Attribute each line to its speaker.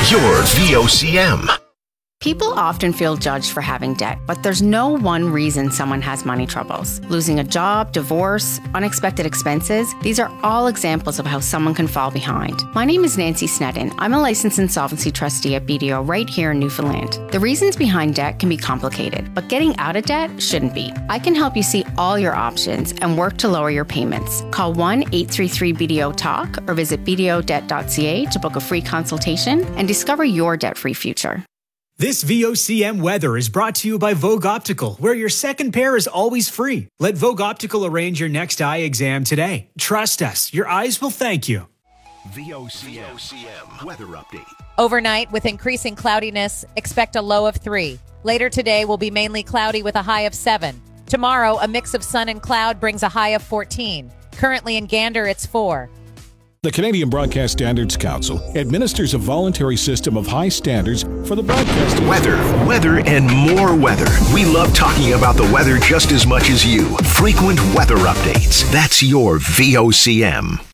Speaker 1: your VOCM.
Speaker 2: People often feel judged for having debt, but there's no one reason someone has money troubles. Losing a job, divorce, unexpected expenses, these are all examples of how someone can fall behind. My name is Nancy Sneddon. I'm a licensed insolvency trustee at BDO right here in Newfoundland. The reasons behind debt can be complicated, but getting out of debt shouldn't be. I can help you see all your options and work to lower your payments. Call 1-833-BDO-TALK or visit bdodebt.ca to book a free consultation and discover your debt-free future.
Speaker 3: This VOCM weather is brought to you by Vogue Optical, where your second pair is always free. Let Vogue Optical arrange your next eye exam today. Trust us, your eyes will thank you.
Speaker 1: VOCM weather update.
Speaker 4: Overnight, with increasing cloudiness, expect a low of 3. Later today will be mainly cloudy with a high of 7. Tomorrow, a mix of sun and cloud brings a high of 14. Currently in Gander, it's 4.
Speaker 5: The Canadian Broadcast Standards Council administers a voluntary system of high standards for the broadcasting.
Speaker 1: Weather, and more weather. We love talking about the weather just as much as you. Frequent weather updates. That's your VOCM.